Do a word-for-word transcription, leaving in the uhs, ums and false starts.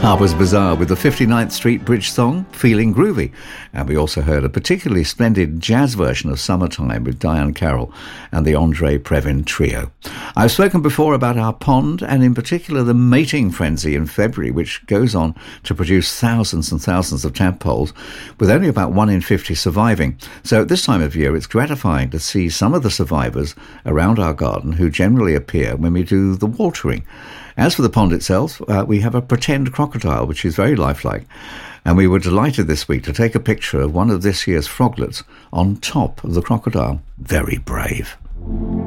Harper's Bazaar with the fifty-ninth Street Bridge song, Feeling Groovy. And we also heard a particularly splendid jazz version of Summertime with Diane Carroll and the Andre Previn Trio. I've spoken before about our pond and in particular the mating frenzy in February, which goes on to produce thousands and thousands of tadpoles, with only about one in fifty surviving. So at this time of year, it's gratifying to see some of the survivors around our garden who generally appear when we do the watering. As for the pond itself, uh, we have a pretend crocodile, which is very lifelike. And we were delighted this week to take a picture of one of this year's froglets on top of the crocodile. Very brave.